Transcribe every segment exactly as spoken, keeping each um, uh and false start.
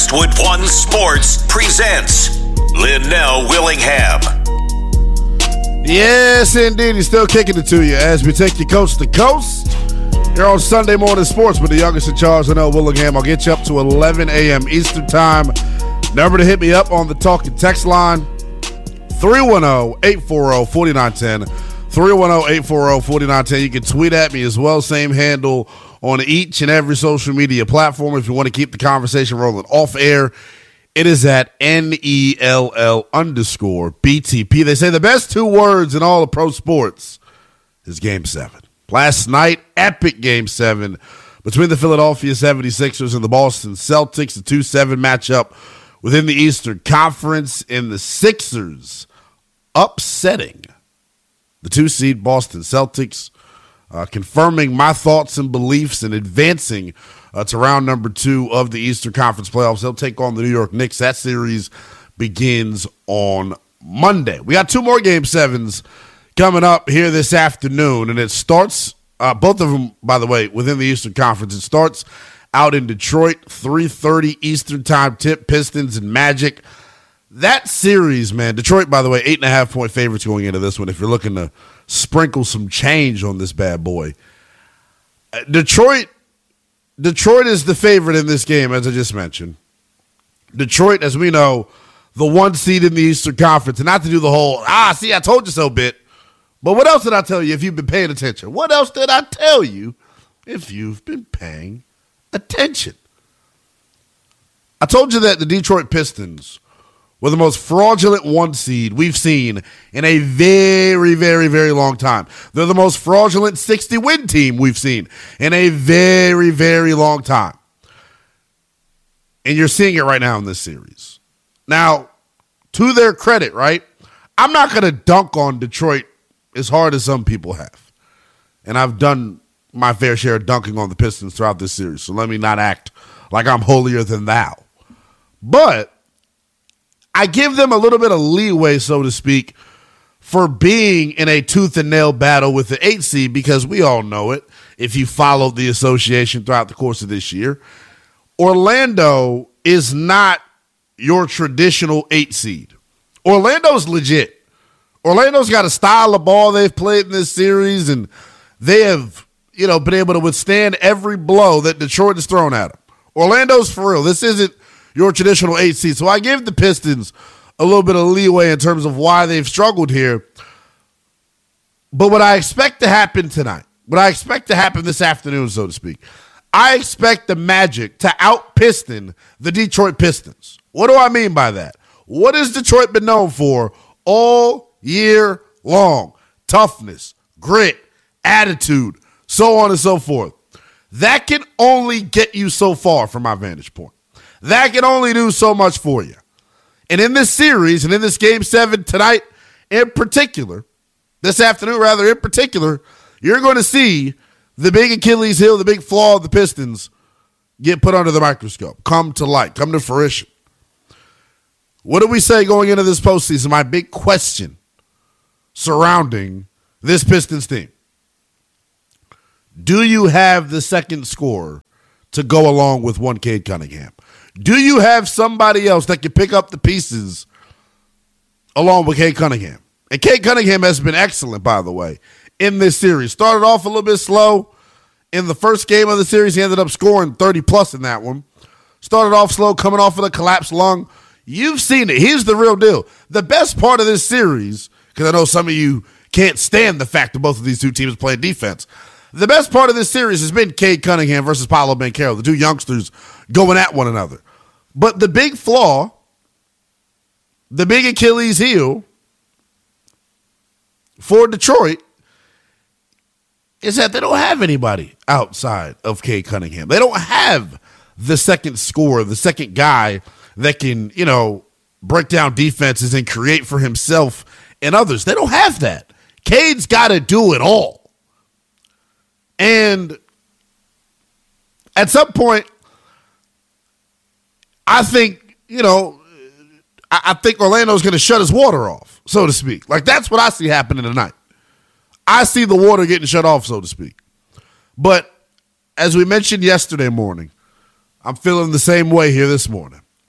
Westwood One Sports presents Linnell Willingham. Yes, indeed. He's still kicking it to you as we take you coast to coast. You're on Sunday Morning Sports with the youngest in charge, Linnell Willingham. I'll get you up to eleven a.m. Eastern Time. Number to hit me up on the talk and text line, three one zero, eight four zero, four nine one zero. three one zero, eight four zero, four nine one zero. You can tweet at me as well. Same handle on each and every social media platform. If you want to keep the conversation rolling off air, it is at N E L L underscore B T P. They say the best two words in all of pro sports is Game seven. Last night, epic Game seven between the Philadelphia seventy-sixers and the Boston Celtics, the two seven matchup within the Eastern Conference, and the Sixers upsetting the two-seed Boston Celtics, uh, confirming my thoughts and beliefs and advancing uh, to round number two of the Eastern Conference playoffs. They'll take on the New York Knicks. That series begins on Monday. We got two more Game sevens coming up here this afternoon, and it starts, uh, both of them, by the way, within the Eastern Conference. It starts out in Detroit, three thirty Eastern Time tip, Pistons and Magic. That series, man, Detroit, by the way, eight and a half point favorites going into this one if you're looking to sprinkle some change on this bad boy. Detroit, Detroit is the favorite in this game, as I just mentioned. Detroit, as we know, the one seed in the Eastern Conference, and not to do the whole, ah, see, I told you so bit. But what else did I tell you if you've been paying attention? What else did I tell you if you've been paying attention? I told you that the Detroit Pistons were the most fraudulent one seed we've seen in a very, very, very long time. They're the most fraudulent sixty-win team we've seen in a very, very long time. And you're seeing it right now in this series. Now, to their credit, right, I'm not going to dunk on Detroit as hard as some people have. And I've done my fair share of dunking on the Pistons throughout this series, so let me not act like I'm holier than thou. But I give them a little bit of leeway, so to speak, for being in a tooth and nail battle with the eight seed, because we all know it if you followed the association throughout the course of this year. Orlando is not your traditional eight seed. Orlando's legit. Orlando's got a style of ball they've played in this series, and they have, you know, been able to withstand every blow that Detroit has thrown at them. Orlando's for real. This isn't your traditional eight seed. So I give the Pistons a little bit of leeway in terms of why they've struggled here. But what I expect to happen tonight, what I expect to happen this afternoon, so to speak, I expect the Magic to out-Piston the Detroit Pistons. What do I mean by that? What has Detroit been known for all year long? Toughness, grit, attitude, so on and so forth. That can only get you so far from my vantage point. That can only do so much for you. And in this series, and in this Game seven tonight in particular, this afternoon rather in particular, you're going to see the big Achilles heel, the big flaw of the Pistons get put under the microscope, come to light, come to fruition. What do we say going into this postseason? My big question surrounding this Pistons team. Do you have the second scorer to go along with one Cade Cunningham? Do you have somebody else that can pick up the pieces along with Cade Cunningham? And Cade Cunningham has been excellent, by the way, in this series. Started off a little bit slow. In the first game of the series, he ended up scoring thirty plus in that one. Started off slow, coming off of the collapsed lung. You've seen it. Here's the real deal. The best part of this series, because I know some of you can't stand the fact that both of these two teams playing defense. The best part of this series has been Cade Cunningham versus Paolo Banchero, the two youngsters going at one another. But the big flaw, the big Achilles heel for Detroit is that they don't have anybody outside of Cade Cunningham. They don't have the second scorer, the second guy that can, you know, break down defenses and create for himself and others. They don't have that. Cade's got to do it all. And at some point, I think, you know, I, I think Orlando's going to shut his water off, so to speak. Like, that's what I see happening tonight. I see the water getting shut off, so to speak. But as we mentioned yesterday morning, I'm feeling the same way here this morning.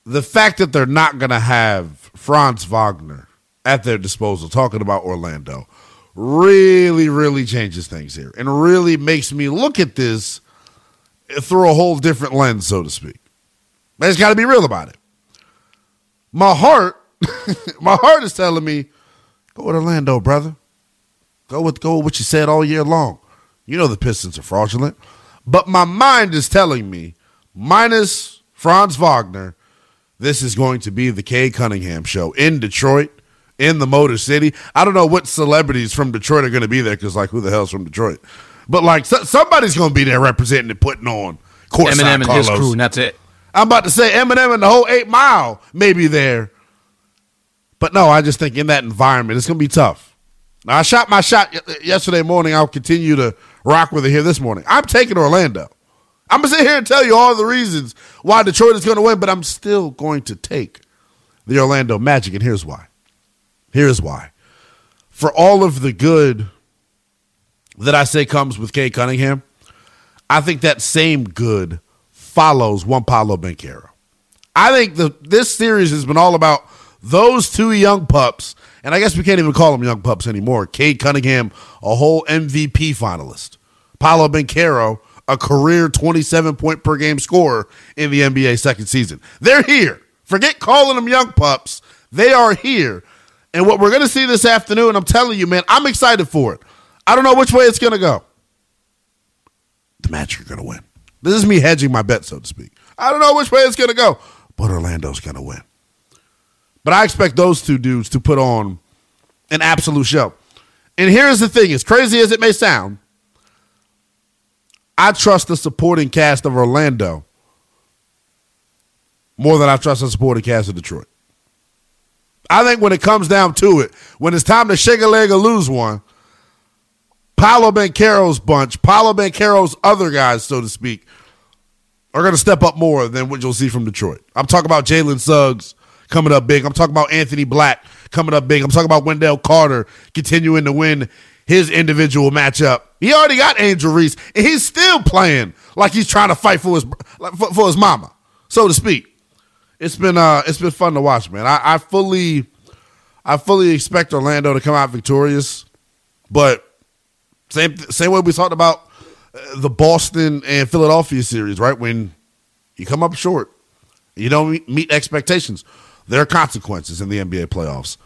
the fact that they're not going to have Franz Wagner at their disposal, talking about Orlando, really, really changes things here and really makes me look at this through a whole different lens, so to speak. But it's got to be real about it. My heart, my heart is telling me, go with Orlando, brother. Go with, go with what you said all year long. You know the Pistons are fraudulent. But my mind is telling me, minus Franz Wagner, this is going to be the Cade Cunningham show in Detroit, in the Motor City. I don't know what celebrities from Detroit are going to be there because, like, who the hell's from Detroit? But, like, so, somebody's going to be there representing and putting on. Eminem and Carlos. His crew, and that's it. I'm about to say Eminem and the whole eight Mile may be there. But, no, I just think in that environment, it's going to be tough. Now, I shot my shot yesterday morning. I'll continue to rock with it here this morning. I'm taking Orlando. I'm going to sit here and tell you all the reasons why Detroit is going to win, but I'm still going to take the Orlando Magic, and here's why. Here's why. For all of the good that I say comes with Cade Cunningham, I think that same good follows Juan Pablo Banchero. I think the this series has been all about those two young pups, and I guess we can't even call them young pups anymore. Cade Cunningham, a whole M V P finalist. Paolo Banchero, a career twenty-seven point per game scorer in the N B A second season. They're here. Forget calling them young pups. They are here. And what we're going to see this afternoon, I'm telling you, man, I'm excited for it. I don't know which way it's going to go. The Magic are going to win. This is me hedging my bet, so to speak. I don't know which way it's going to go, but Orlando's going to win. But I expect those two dudes to put on an absolute show. And here's the thing. As crazy as it may sound, I trust the supporting cast of Orlando more than I trust the supporting cast of Detroit. I think when it comes down to it, when it's time to shake a leg or lose one, Paolo Banchero's bunch, Paolo Banchero's other guys, so to speak, are going to step up more than what you'll see from Detroit. I'm talking about Jalen Suggs coming up big. I'm talking about Anthony Black coming up big. I'm talking about Wendell Carter continuing to win his individual matchup. He already got Angel Reese, and he's still playing like he's trying to fight for his for, for his mama, so to speak. It's been uh, it's been fun to watch, man. I, I fully, I fully expect Orlando to come out victorious, but same same way we talked about the Boston and Philadelphia series, right? When you come up short, you don't meet, meet expectations. There are consequences in the N B A playoffs.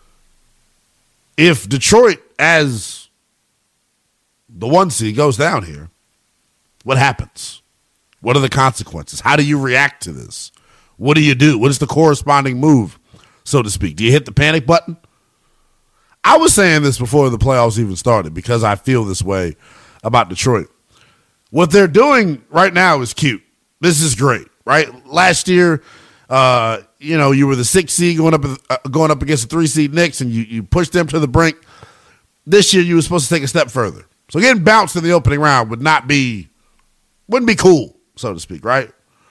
If Detroit, as the one seed, goes down here, what happens? What are the consequences? How do you react to this? What do you do? What is the corresponding move, so to speak? Do you hit the panic button? I was saying this before the playoffs even started because I feel this way about Detroit. What they're doing right now is cute. This is great, right? Last year, uh, you know, you were the sixth seed going up uh, going up against the three seed Knicks, and you, you pushed them to the brink. This year, you were supposed to take a step further. So getting bounced in the opening round would not be, wouldn't be cool, so to speak, right?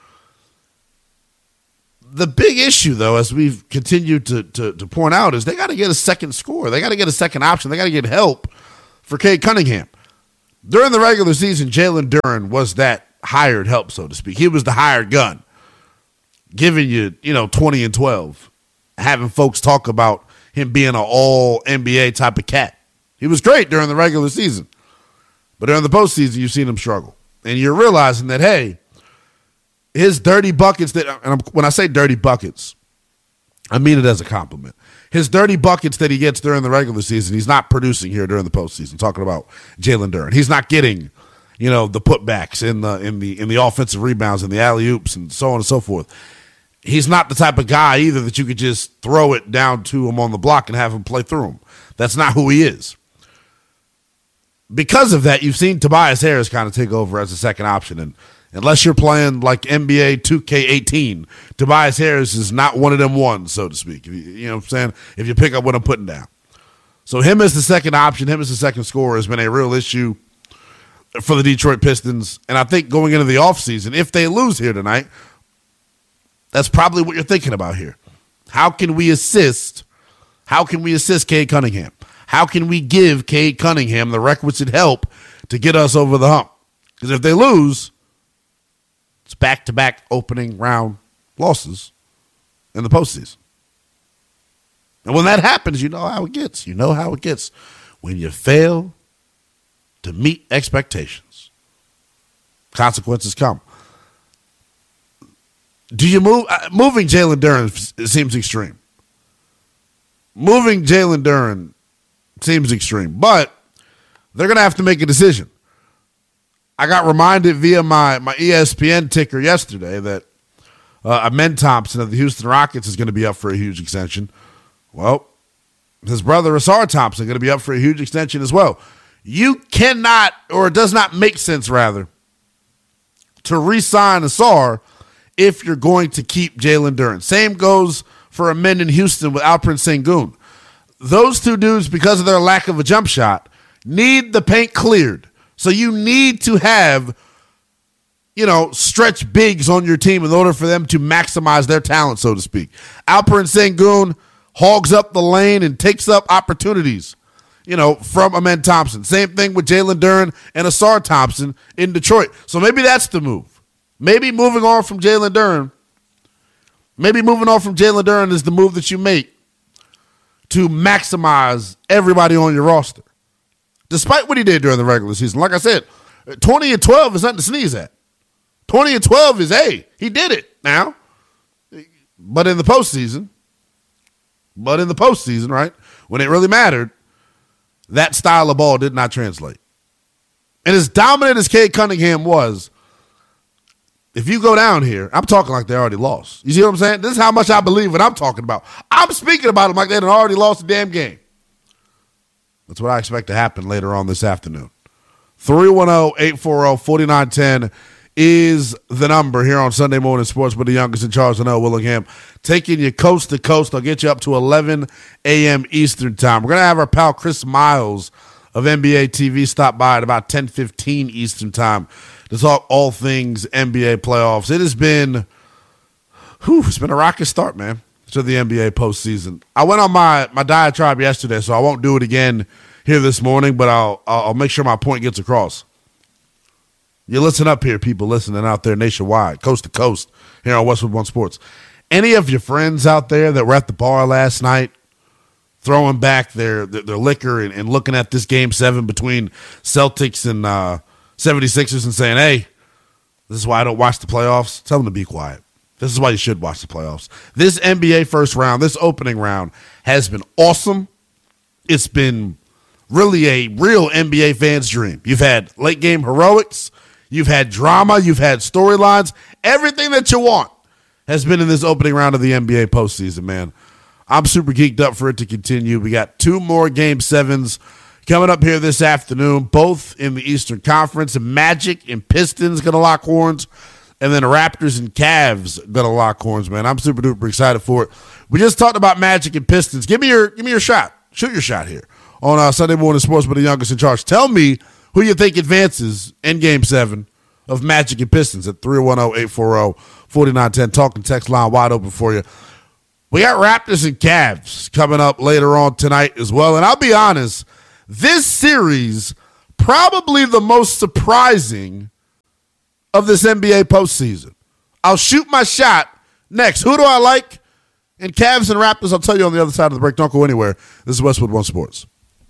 The big issue, though, as we've continued to, to, to point out, is they got to get a second score. They got to get a second option. They got to get help for Cade Cunningham. During the regular season, Jalen Duren was that hired help, so to speak. He was the hired gun, giving you, you know, twenty and twelve, having folks talk about him being an all N B A type of cat. He was great during the regular season. But during the postseason, you've seen him struggle. And you're realizing that, hey, his dirty buckets, that, and when I say dirty buckets, I mean it as a compliment. His dirty buckets that he gets during the regular season, he's not producing here during the postseason. Talking about Jalen Duren, he's not getting, you know, the putbacks in the in the in the offensive rebounds and the alley oops and so on and so forth. He's not the type of guy either that you could just throw it down to him on the block and have him play through him. That's not who he is. Because of that, you've seen Tobias Harris kind of take over as a second option, and unless you're playing like N B A two K eighteen, Tobias Harris is not one of them ones, so to speak. You, you know what I'm saying? If you pick up what I'm putting down. So him as the second option, him as the second scorer has been a real issue for the Detroit Pistons. And I think going into the offseason, if they lose here tonight, that's probably what you're thinking about here. How can we assist? How can we assist Cade Cunningham? How can we give Cade Cunningham the requisite help to get us over the hump? Because if they lose, it's back-to-back opening round losses in the postseason. And when that happens, you know how it gets. You know how it gets. When you fail to meet expectations, consequences come. Do you move? Uh, moving Jalen Duren seems extreme. Moving Jalen Duren seems extreme, but they're going to have to make a decision. I got reminded via my, my E S P N ticker yesterday that uh, Amen Thompson of the Houston Rockets is going to be up for a huge extension. Well, his brother Ausar Thompson going to be up for a huge extension as well. You cannot, or it does not make sense, rather, to re-sign Ausar if you're going to keep Jalen Duren. Same goes for Amen in Houston with Alperen Sengun. Those two dudes, because of their lack of a jump shot, need the paint cleared. So you need to have, you know, stretch bigs on your team in order for them to maximize their talent, so to speak. Alperen Sengun hogs up the lane and takes up opportunities, you know, from Amen Thompson. Same thing with Jalen Duren and Ausar Thompson in Detroit. So maybe that's the move. Maybe moving on from Jalen Duren, maybe moving on from Jalen Duren is the move that you make to maximize everybody on your roster. Despite what he did during the regular season. Like I said, twenty and twelve is nothing to sneeze at. twenty and twelve is, hey, he did it now. But in the postseason, but in the postseason, right, when it really mattered, that style of ball did not translate. And as dominant as Cade Cunningham was, if you go down here, I'm talking like they already lost. You see what I'm saying? This is how much I believe what I'm talking about. I'm speaking about them like they had already lost the damn game. That's what I expect to happen later on this afternoon. three one zero, eight four zero, four nine one zero is the number here on Sunday Morning Sports with the youngest in Charles and L. Willingham. Taking you coast to coast. I'll get you up to eleven a.m. Eastern time. We're going to have our pal Chris Miles of N B A T V stop by at about ten fifteen Eastern time to talk all things N B A playoffs. It has been, whew, it's been a rocket start, man, to the N B A postseason. I went on my, my diatribe yesterday, so I won't do it again here this morning, but I'll I'll make sure my point gets across. You listen up here, people listening out there nationwide, coast to coast, here on Westwood One Sports. Any of your friends out there that were at the bar last night throwing back their their, their liquor and, and looking at this game seven between Celtics and uh, seventy-sixers and saying, hey, this is why I don't watch the playoffs, tell them to be quiet. This is why you should watch the playoffs. This N B A first round, this opening round has been awesome. It's been really a real N B A fan's dream. You've had late game heroics. You've had drama. You've had storylines. Everything that you want has been in this opening round of the N B A postseason, man. I'm super geeked up for it to continue. We got two more game sevens coming up here this afternoon, both in the Eastern Conference. Magic and Pistons going to lock horns. And then Raptors and Cavs going to lock horns, man. I'm super duper excited for it. We just talked about Magic and Pistons. Give me your give me your shot. Shoot your shot here on uh, Sunday Morning Sports with the youngest in charge. Tell me who you think advances in Game seven of Magic and Pistons at three one zero, eight four zero, four nine one zero. Talking text line wide open for you. We got Raptors and Cavs coming up later on tonight as well. And I'll be honest, this series probably the most surprising of this N B A postseason. I'll shoot my shot next. Who do I like? And Cavs and Raptors, I'll tell you on the other side of the break. Don't go anywhere. This is Westwood One Sports.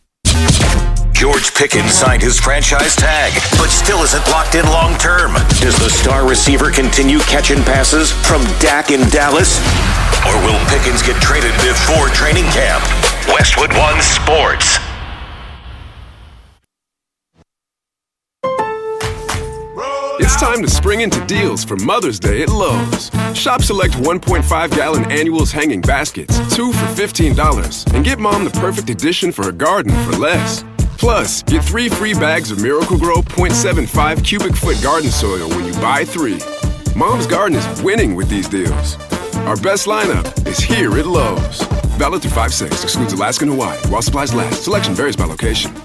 George Pickens signed his franchise tag, but still isn't locked in long term. Does the star receiver continue catching passes from Dak in Dallas? Or will Pickens get traded before training camp? Westwood One Sports. It's time to spring into deals for Mother's Day at Lowe's. Shop select one point five gallon annuals hanging baskets, two for fifteen dollars, and get mom the perfect addition for her garden for less. Plus, get three free bags of Miracle-Gro point seven five cubic foot garden soil when you buy three. Mom's garden is winning with these deals. Our best lineup is here at Lowe's. Valid through five six, excludes Alaska and Hawaii, while supplies last. Selection varies by location.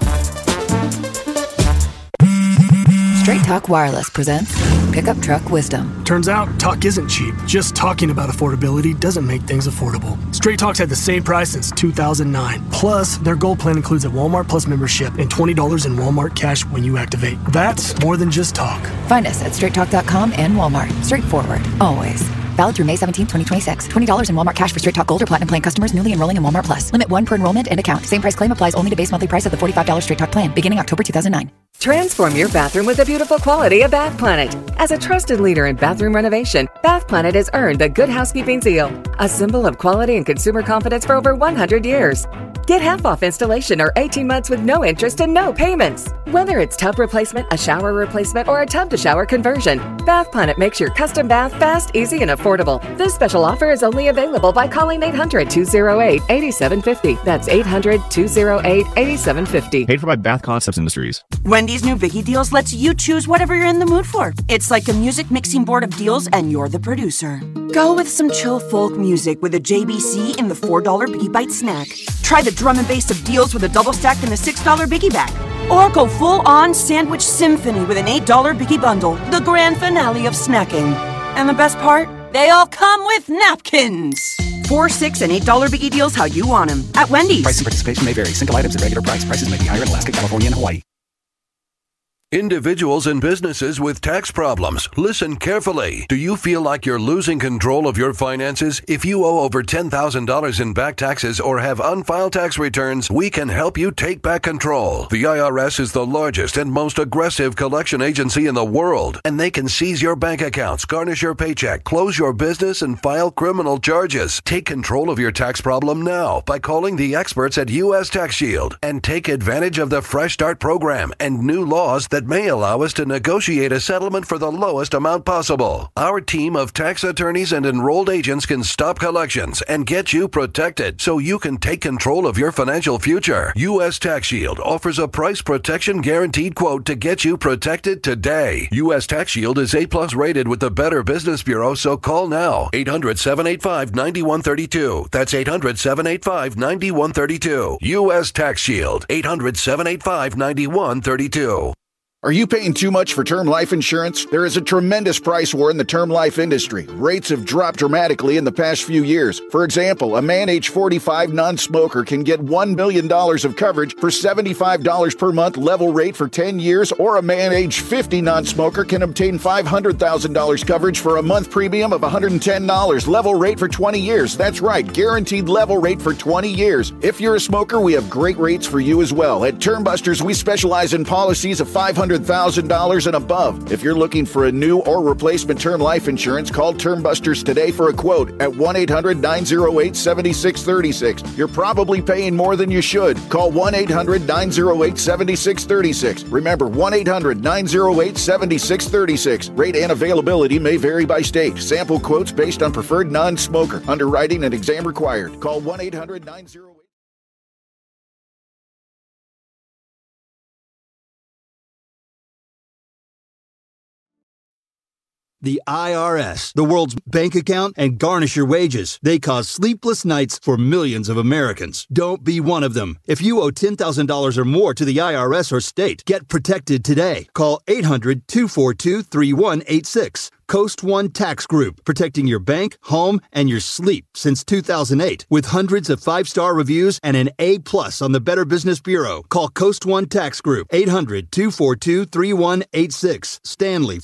Straight Talk Wireless presents Pickup Truck Wisdom. Turns out, talk isn't cheap. Just talking about affordability doesn't make things affordable. Straight Talk's had the same price since two thousand nine. Plus, their Gold Plan includes a Walmart Plus membership and twenty dollars in Walmart cash when you activate. That's more than just talk. Find us at straight talk dot com and Walmart. Straightforward, always. Valid through May seventeenth, twenty twenty-six. twenty dollars in Walmart cash for Straight Talk Gold or Platinum Plan customers newly enrolling in Walmart Plus. Limit one per enrollment and account. Same price claim applies only to base monthly price of the forty-five dollars Straight Talk plan, beginning October two thousand nine. Transform your bathroom with the beautiful quality of Bath Planet. As a trusted leader in bathroom renovation, Bath Planet has earned the Good Housekeeping seal, a symbol of quality and consumer confidence for over one hundred years. Get half off installation or eighteen months with no interest and no payments. Whether it's tub replacement, a shower replacement, or a tub-to-shower conversion, Bath Planet makes your custom bath fast, easy, and affordable. This special offer is only available by calling eight hundred, two oh eight, eight seven five oh. That's eight hundred, two oh eight, eight seven five oh. Paid for by Bath Concepts Industries. Wendy's new Biggie Deals lets you choose whatever you're in the mood for. It's like a music mixing board of deals, and you're the producer. Go with some chill folk music with a J B C in the four dollar Biggie Bite snack. Try the drum and bass of deals with a double stack in the six dollar Biggie Bag. Or go full-on sandwich symphony with an eight dollar Biggie Bundle, the grand finale of snacking. And the best part? They all come with napkins. Four, six, and eight dollar Biggie Deals how you want them at Wendy's. Price and participation may vary. Single items at regular price. Prices may be higher in Alaska, California, and Hawaii. Individuals and businesses with tax problems, listen carefully. Do you feel like you're losing control of your finances? If you owe over ten thousand dollars in back taxes or have unfiled tax returns, we can help you take back control. The I R S is the largest and most aggressive collection agency in the world, and they can seize your bank accounts, garnish your paycheck, close your business, and file criminal charges. Take control of your tax problem now by calling the experts at U S Tax Shield and take advantage of the Fresh Start program and new laws that that may allow us to negotiate a settlement for the lowest amount possible. Our team of tax attorneys and enrolled agents can stop collections and get you protected so you can take control of your financial future. U S Tax Shield offers a price protection guaranteed quote to get you protected today. U S Tax Shield is A plus rated with the Better Business Bureau, so call now. eight hundred, seven eight five, nine one three two. That's eight hundred, seven eight five, nine one three two. U S Tax Shield. eight hundred, seven eight five, nine one three two. Are you paying too much for term life insurance? There is a tremendous price war in the term life industry. Rates have dropped dramatically in the past few years. For example, a man age forty-five non-smoker can get one million dollars of coverage for seventy-five dollars per month level rate for ten years, or a man age fifty non-smoker can obtain five hundred thousand dollars coverage for a month premium of one hundred ten dollars level rate for twenty years. That's right, guaranteed level rate for twenty years. If you're a smoker, we have great rates for you as well. At Term Busters, we specialize in policies of five hundred thousand dollars and above. If you're looking for a new or replacement term life insurance, call Term Busters today for a quote at one eight hundred, nine oh eight, seven six three six. You're probably paying more than you should. Call one eight hundred, nine oh eight, seven six three six. Remember, one eight hundred, nine oh eight, seven six three six. Rate and availability may vary by state. Sample quotes based on preferred non-smoker. Underwriting and exam required. Call one eight hundred, nine oh eight. The I R S, the world's bank account, and garnish your wages. They cause sleepless nights for millions of Americans. Don't be one of them. If you owe ten thousand dollars or more to the I R S or state, get protected today. Call eight hundred, two four two, three one eight six. Coast One Tax Group, protecting your bank, home, and your sleep since two thousand eight. With hundreds of five-star reviews and an A plus on the Better Business Bureau. Call Coast One Tax Group, eight hundred, two four two, three one eight six. Stanley,